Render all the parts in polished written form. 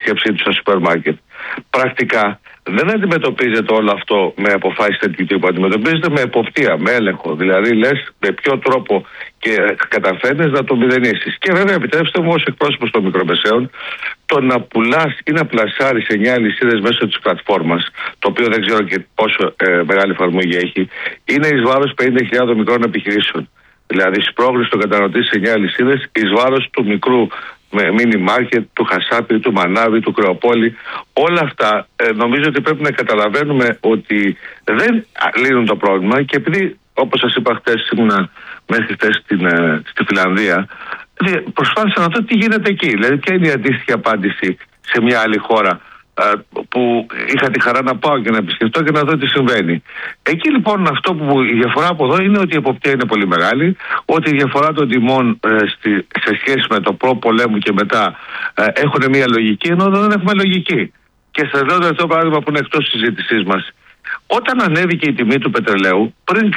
επίσκεψή του στο σούπερ μάρκετ. Πρακτικά δεν αντιμετωπίζεται όλο αυτό με αποφάσεις τέτοιου τύπου. Αντιμετωπίζεται με εποπτεία, με έλεγχο. Δηλαδή, λες με ποιο τρόπο και καταφέρνεις να το μηδενίσεις. Και βέβαια, επιτρέψτε μου, ως εκπρόσωπος των μικρομεσαίων, το να πουλάς ή να πλασάρεις 9 αλυσίδες μέσω της πλατφόρμας, το οποίο δεν ξέρω και πόσο μεγάλη εφαρμογή έχει, είναι εις βάρος 50.000 μικρών επιχειρήσεων. Δηλαδή, σπρώχνεις τον καταναλωτή σε 9 αλυσίδες εις βάρος του μικρού μίνι μάρκετ, του Χασάπη, του Μανάβη, του Κρεοπόλη. Όλα αυτά νομίζω ότι πρέπει να καταλαβαίνουμε ότι δεν λύνουν το πρόβλημα, και επειδή, όπως σας είπα χτες, ήμουνα μέχρι χτες στη Φιλανδία, προσπάθησα να δω τι γίνεται εκεί. Δηλαδή, ποια είναι η αντίστοιχη απάντηση σε μια άλλη χώρα που είχα τη χαρά να πάω και να επισκεφτώ και να δω τι συμβαίνει. Εκεί λοιπόν αυτό που η διαφορά από εδώ είναι ότι η εποπτεία είναι πολύ μεγάλη, ότι η διαφορά των τιμών σε σχέση με το προ-πολέμου και μετά έχουν μια λογική, ενώ εδώ δεν έχουμε λογική. Και σας λέω αυτό το παράδειγμα που είναι εκτός της συζήτησής μας. Όταν ανέβηκε η τιμή του πετρελαίου, πριν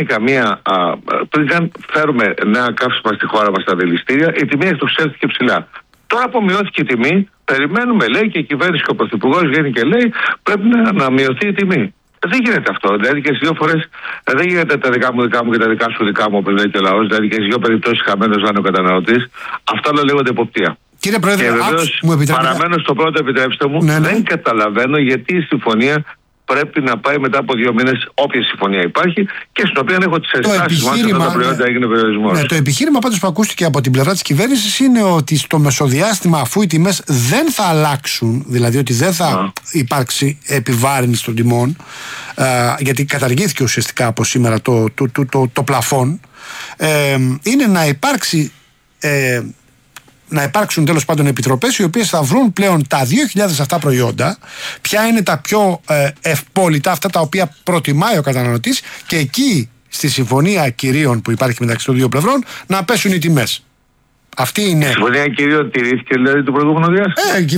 καν φέρουμε νέα καύσιμα στη χώρα μας στα δηληστήρια, η τιμή εκτοξεύτηκε ψηλά. Τώρα που μειώθηκε η τιμή, περιμένουμε, λέει, και η κυβέρνηση και ο Πρωθυπουργός βγαίνει και λέει πρέπει να μειωθεί η τιμή. Δεν γίνεται αυτό. Δηλαδή και στις δύο φορές δεν γίνεται τα δικά μου και τα δικά σου δικά μου, όπως λέει και ο λαός. Δηλαδή και στις δύο περιπτώσεις χαμένος να είναι ο καταναλωτής. Αυτό όλα λέγονται εποπτεία. Κύριε Πρόεδρε, και βεβαίως παραμένω στο πρώτο, επιτρέψτε μου, δεν καταλαβαίνω γιατί η συμφωνία πρέπει να πάει μετά από 2 μήνες, όποια συμφωνία υπάρχει, και στην οποία έχω τις ενστάσεις μας όταν τα προϊόντα έγινε περιορισμός. Ναι, το επιχείρημα πάντως που ακούστηκε από την πλευρά της κυβέρνησης είναι ότι στο μεσοδιάστημα, αφού οι τιμές δεν θα αλλάξουν, δηλαδή ότι δεν θα υπάρξει επιβάρυνση των τιμών, γιατί καταργήθηκε ουσιαστικά από σήμερα το πλαφόν, είναι να υπάρξουν τέλος πάντων επιτροπές οι οποίες θα βρουν πλέον τα 2.000 αυτά προϊόντα, ποια είναι τα πιο ευπόλυτα, αυτά τα οποία προτιμάει ο καταναλωτής, και εκεί στη συμφωνία κυρίων που υπάρχει μεταξύ των δύο πλευρών να πέσουν οι τιμές. Αυτή είναι. Η συμφωνία κυρίων τηρήθηκε δηλαδή το προηγούμενο διάστημα. Η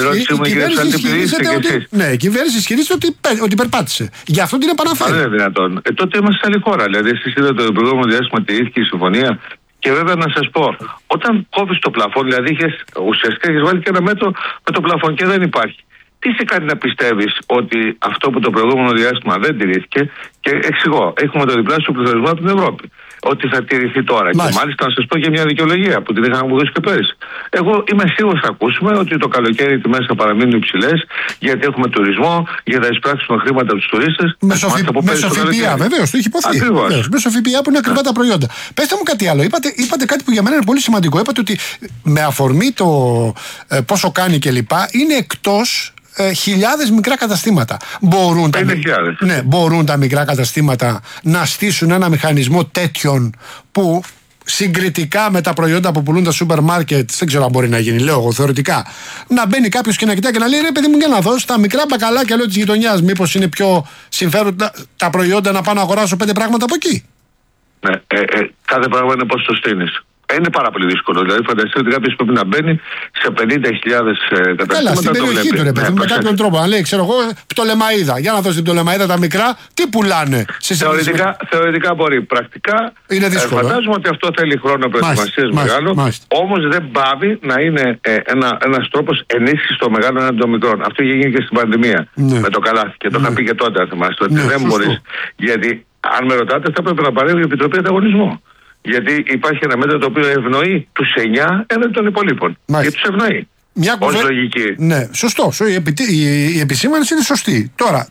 κυβέρνηση ισχυρίζεται ότι περπάτησε. Γι' αυτό την επαναφέρει. Δεν είναι δυνατόν. Τότε είμαστε σε άλλη χώρα. Δηλαδή, εσείς είδατε το προηγούμενο διάστημα τηρήθηκε η συμφωνία. Και βέβαια να σας πω, όταν κόβεις το πλαφόν, δηλαδή ουσιαστικά έχεις βάλει και ένα μέτρο με το πλαφόν και δεν υπάρχει. Τι σε κάνει να πιστεύεις ότι αυτό που το προηγούμενο διάστημα δεν τηρήθηκε, και εξηγώ, έχουμε το διπλάσιο πληθωρισμό από την Ευρώπη, ότι θα τηρηθεί τώρα. Και μάλιστα να σας πω και μια δικαιολογία που την είχαμε αποδώσει και πέρυσι. Εγώ είμαι σίγουρος θα ακούσουμε ότι το καλοκαίρι οι τιμές θα παραμείνουν υψηλές, γιατί έχουμε τουρισμό, για να εισπράξουμε χρήματα από τους τουρίστες. Μέσω ΦΠΑ, βεβαίως, το έχει υποθεί. Μέσω ΦΠΑ που είναι ακριβά τα προϊόντα. Πέστε μου κάτι άλλο. Είπατε κάτι που για μένα είναι πολύ σημαντικό. Είπατε ότι με αφορμή το πόσο κάνει κλπ. Είναι εκτός χιλιάδες μικρά καταστήματα. Μπορούν τα μικρά καταστήματα να στήσουν ένα μηχανισμό τέτοιον που συγκριτικά με τα προϊόντα που πουλούν τα σούπερ μάρκετ, δεν ξέρω αν μπορεί να γίνει, λέω εγώ θεωρητικά, να μπαίνει κάποιος και να κοιτάει και να λέει ρε παιδί μου, για να δω στα μικρά μπακαλάκια της γειτονιάς, μήπως είναι πιο συμφέροντα τα προϊόντα να πάω να αγοράσω 5 πράγματα από εκεί. Ναι, κάθε πράγμα είναι πώς το στείνεις. Είναι πάρα πολύ δύσκολο. Δηλαδή, φανταστείτε ότι κάποιος πρέπει να μπαίνει σε 50.000 καταστήματα. Καλά, στην περιοχή του, ρε παιδί, με κάποιον τρόπο. Αν λέει, ξέρω εγώ, Πτολεμαΐδα. Για να δω στην Πτολεμαΐδα τα μικρά, τι πουλάνε. Θεωρητικά μπορεί. Πρακτικά είναι δύσκολο. Φαντάζομαι ότι αυτό θέλει χρόνο προετοιμασίας μεγάλο. Όμως δεν πάβει να είναι ένας τρόπος ενίσχυσης των μεγάλων έναντι των μικρών. Αυτό είχε γίνει και στην πανδημία με το καλάθι. Και το είχα πει και τότε, αν θυμάστε. Ότι δεν μπορεί. Γιατί αν με ρωτάτε, θα πρέπει να παρέμβει η Επιτροπή Ανταγωνισμού. Γιατί υπάρχει ένα μέτρο το οποίο ευνοεί τους 9 έναντι των υπολείπων. Και τους ευνοεί. Ως λογική. Ναι, σωστό. Η επισήμανση είναι σωστή. Τώρα,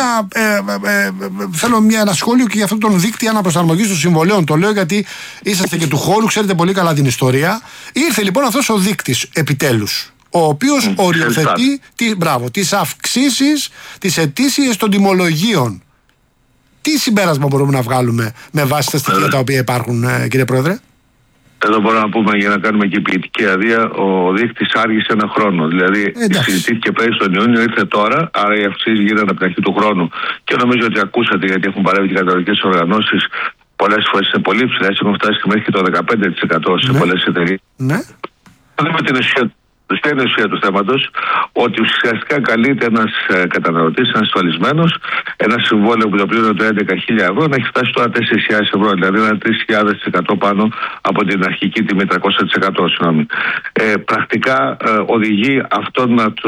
θέλω ένα σχόλιο και για αυτόν τον δείκτη αναπροσαρμογής των συμβολέων. Το λέω γιατί είσαστε και του χώρου, ξέρετε πολύ καλά την ιστορία. Ήρθε λοιπόν αυτός ο δείκτης επιτέλους, ο οποίος οριοθετεί τις αυξήσεις, τις αιτήσιες των τιμολογίων. Τι συμπέρασμα μπορούμε να βγάλουμε με βάση τα στοιχεία τα οποία υπάρχουν, κύριε Πρόεδρε? Εδώ μπορούμε να πούμε, για να κάνουμε και ποιητική αδεία, ο δείκτης άργησε ένα χρόνο. Δηλαδή, συζητήθηκε πέρυσι τον Ιούνιο, ήρθε τώρα, άρα οι αυξήσεις γίνανε από την αρχή του χρόνου. Και νομίζω ότι ακούσατε, γιατί έχουν παρέμβει και καταναλωτικές οργανώσεις, πολλές φορές είναι πολύ ψηλές, έχουν φτάσει και μέχρι και το 15% σε πολλές εταιρείες. Ναι. Με την ποια είναι η ουσία του θέματος? Ότι ουσιαστικά καλείται ένας καταναλωτής, ένας ασφαλισμένος, ένα συμβόλαιο που το πλήρωνε το 11.000 ευρώ να έχει φτάσει τώρα 4.000 ευρώ, δηλαδή ένα 3.000% πάνω από την αρχική τιμή, 300%. Πρακτικά οδηγεί αυτόν